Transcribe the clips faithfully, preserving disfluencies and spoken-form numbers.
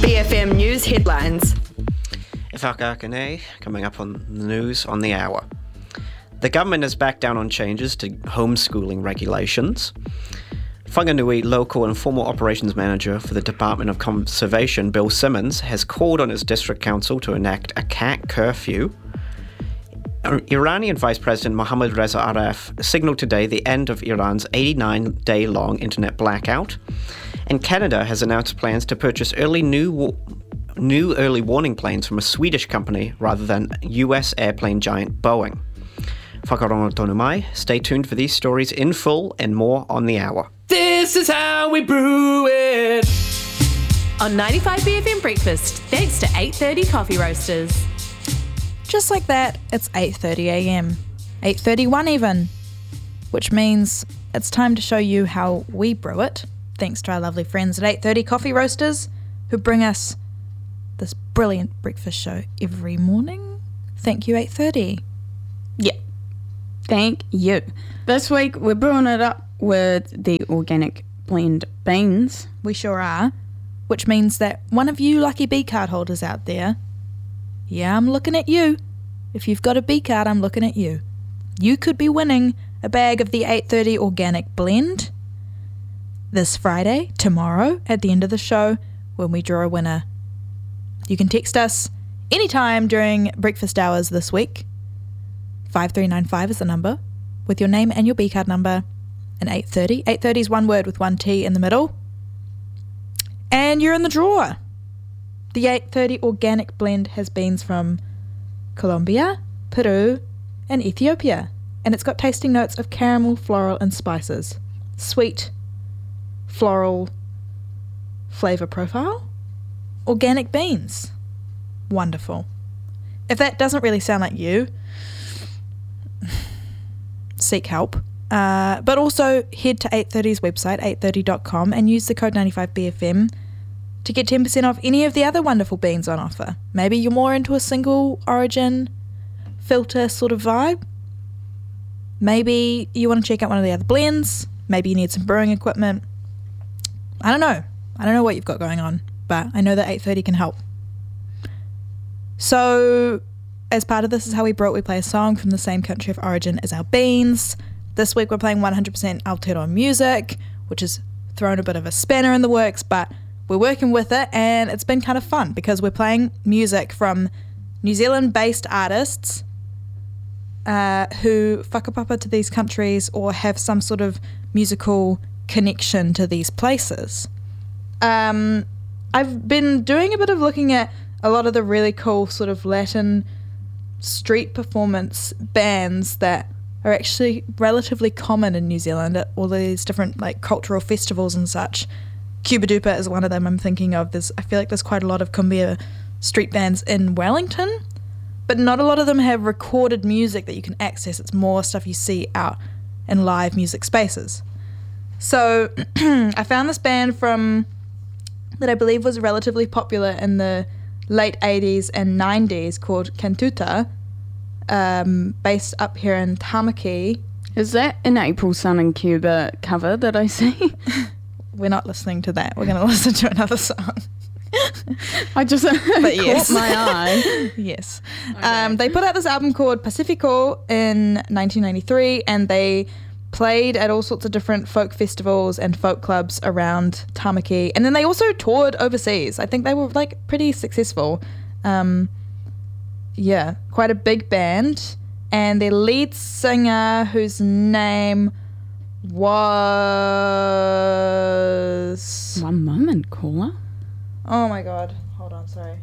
B F M News headlines. Whakaakane, coming up on the news on the hour. The government has backed down on changes to homeschooling regulations. Whanganui Local and former operations manager for the Department of Conservation, Bill Simmons, has called on his district council to enact a cat curfew. Iranian Vice President Mohammad Reza Aref signalled today the end of Iran's eighty-nine day long internet blackout. And Canada has announced plans to purchase early new new early warning planes from a Swedish company rather than U S airplane giant Boeing. Whakarongo tonu mai. Stay tuned for these stories in full and more on the hour. This is how we brew it. On ninety-five B F M Breakfast, thanks to eight thirty Coffee Roasters. Just like that, it's eight thirty a m. eight thirty-one even. Which means it's time to show you how we brew it, thanks to our lovely friends at eight thirty Coffee Roasters, who bring us this brilliant breakfast show every morning. Thank you, eight thirty. Yeah. Thank you. This week we're brewing it up with the organic blend beans. We sure are. Which means that one of you lucky B card holders out there, yeah, I'm looking at you. If you've got a B card, I'm looking at you. You could be winning a bag of the eight thirty organic blend this Friday, tomorrow, at the end of the show, when we draw a winner. You can text us anytime during breakfast hours this week. five three nine five is the number, with your name and your B card number, and eight thirty. eight thirty is one word with one T in the middle. And you're in the draw. The eight thirty organic blend has beans from Colombia, Peru, and Ethiopia. And it's got tasting notes of caramel, floral, and spices. Sweet, floral flavour profile. Organic beans. Wonderful. If that doesn't really sound like you, seek help. Uh, but also head to eight thirty's website, eight thirty dot com, and use the code ninety-five B F M to get ten percent off any of the other wonderful beans on offer. Maybe you're more into a single origin filter sort of vibe. Maybe you want to check out one of the other blends. Maybe you need some brewing equipment. I don't know. I don't know what you've got going on, but I know that eight thirty can help. So, as part of This Is How We Brew It, we play a song from the same country of origin as our beans. This week we're playing one hundred percent Aotearoa music, which has thrown a bit of a spanner in the works, but we're working with it, and it's been kind of fun because we're playing music from New Zealand-based artists uh, who whakapapa to these countries or have some sort of musical connection to these places. Um, I've been doing a bit of looking at a lot of the really cool sort of Latin street performance bands that are actually relatively common in New Zealand at all these different like cultural festivals and such. Cuba Duper is one of them I'm thinking of. There's, I feel like there's quite a lot of cumbia street bands in Wellington, but not a lot of them have recorded music that you can access. It's more stuff you see out in live music spaces. So I found this band from that I believe was relatively popular in the late eighties and nineties called Cantuta, um, based up here in Tamaki. Is that an April Sun in Cuba cover that I see? We're not listening to that. We're going to listen to another song. I just but caught yes. my eye. Yes. Okay. Um, they put out this album called Pacifico in nineteen ninety-three, and they played at all sorts of different folk festivals and folk clubs around Tamaki. And then they also toured overseas. I think they were like pretty successful. Um, yeah, quite a big band. And their lead singer, whose name was... One moment, caller. Oh my god. Hold on, sorry.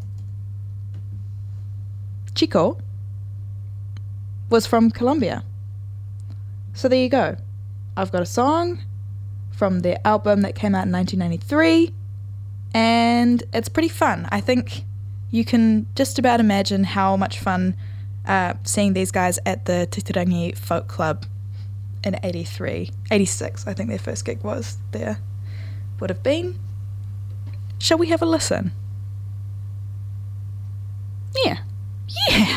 Chico was from Colombia. So there you go. I've got a song from their album that came out in nineteen ninety-three, and it's pretty fun. I think you can just about imagine how much fun uh, seeing these guys at the Titirangi Folk Club in eighty-three, eighty-six, I think their first gig was there, would have been. Shall we have a listen? Yeah. Yeah.